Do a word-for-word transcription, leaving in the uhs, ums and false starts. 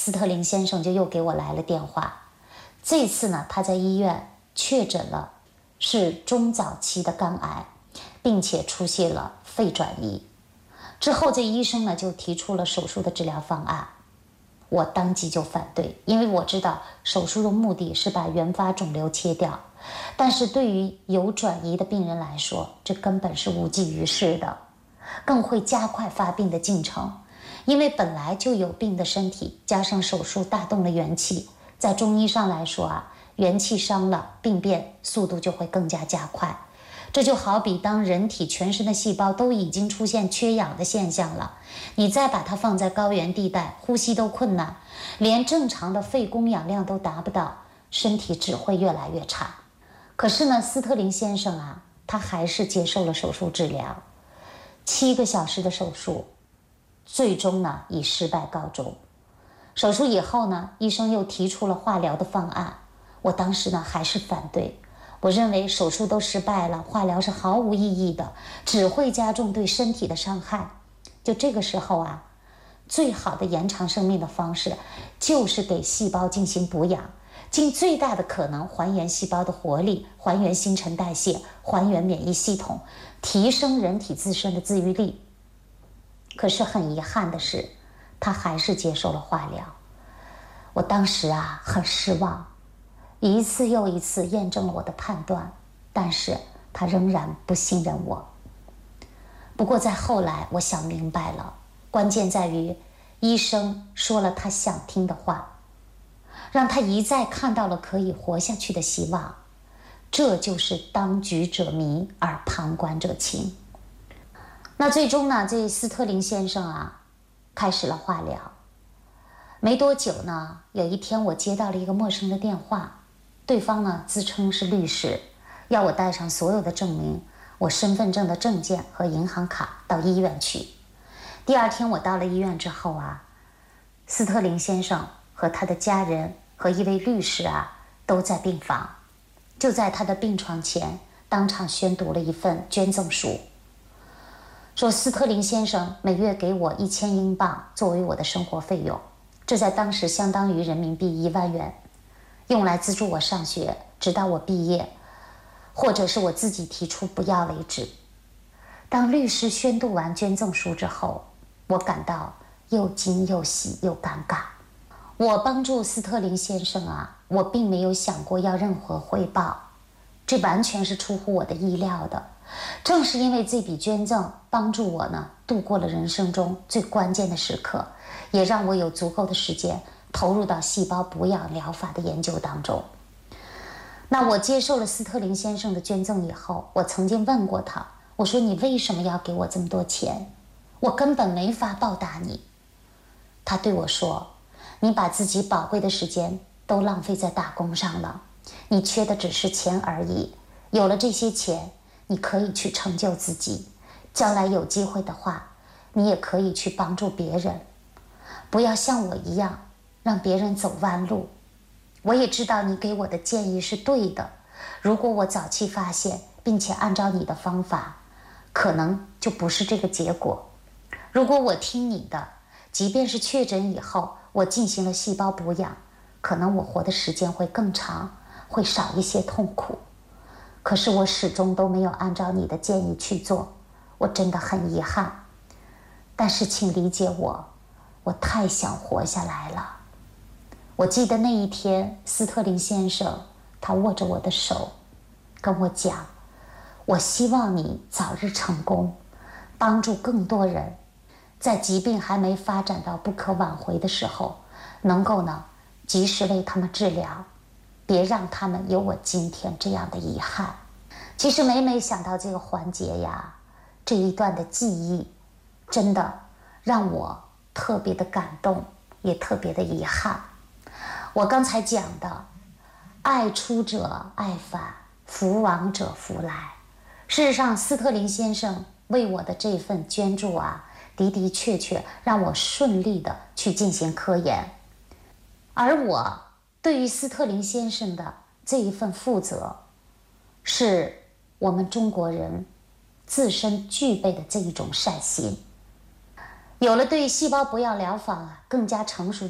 斯特林先生就又给我来了电话。这次呢，他在医院确诊了是中早期的肝癌，并且出现了肺转移。之后这医生呢就提出了手术的治疗方案，我当即就反对，因为我知道手术的目的是把原发肿瘤切掉，但是对于有转移的病人来说，这根本是无济于事的，更会加快发病的进程。因为本来就有病的身体，加上手术大动了元气，在中医上来说啊，元气伤了，病变速度就会更加加快。这就好比当人体全身的细胞都已经出现缺氧的现象了，你再把它放在高原地带，呼吸都困难，连正常的肺供氧量都达不到，身体只会越来越差。可是呢，斯特林先生啊，他还是接受了手术治疗，七个小时的手术，最终呢以失败告终。手术以后呢，医生又提出了化疗的方案，我当时呢还是反对。我认为手术都失败了，化疗是毫无意义的，只会加重对身体的伤害。就这个时候啊，最好的延长生命的方式就是给细胞进行补养，尽最大的可能还原细胞的活力，还原新陈代谢，还原免疫系统，提升人体自身的自愈力。可是很遗憾的是，他还是接受了化疗。我当时啊很失望，一次又一次验证了我的判断，但是他仍然不信任我。不过在后来我想明白了，关键在于医生说了他想听的话，让他一再看到了可以活下去的希望。这就是当局者迷而旁观者清。那最终呢，这斯特林先生啊开始了化疗。没多久呢，有一天我接到了一个陌生的电话，对方呢自称是律师，要我带上所有的证明，我身份证的证件和银行卡到医院去。第二天我到了医院之后啊，斯特林先生和他的家人和一位律师啊都在病房，就在他的病床前当场宣读了一份捐赠书，说斯特林先生每月给我一千英镑作为我的生活费用，这在当时相当于人民币一万元，用来资助我上学，直到我毕业，或者是我自己提出不要为止。当律师宣读完捐赠书之后，我感到又惊又喜又尴尬。我帮助斯特林先生啊，我并没有想过要任何回报，这完全是出乎我的意料的。正是因为这笔捐赠帮助我呢度过了人生中最关键的时刻，也让我有足够的时间投入到细胞补养疗法的研究当中。那我接受了斯特林先生的捐赠以后，我曾经问过他，我说你为什么要给我这么多钱？我根本没法报答你。他对我说，你把自己宝贵的时间都浪费在打工上了，你缺的只是钱而已，有了这些钱你可以去成就自己，将来有机会的话你也可以去帮助别人，不要像我一样让别人走弯路。我也知道你给我的建议是对的，如果我早期发现并且按照你的方法，可能就不是这个结果。如果我听你的，即便是确诊以后我进行了细胞补养，可能我活的时间会更长，会少一些痛苦。可是我始终都没有按照你的建议去做，我真的很遗憾。但是请理解我，我太想活下来了。我记得那一天，斯特林先生他握着我的手跟我讲，我希望你早日成功，帮助更多人在疾病还没发展到不可挽回的时候，能够呢及时为他们治疗，别让他们有我今天这样的遗憾。其实每每想到这个环节呀，这一段的记忆真的让我特别的感动，也特别的遗憾。我刚才讲的爱出者爱返，福往者福来，事实上斯特林先生为我的这份捐助啊，的的确确让我顺利的去进行科研。而我对于斯特林先生的这一份负责，是我们中国人自身具备的这一种善心。有了对细胞补养疗法更加成熟的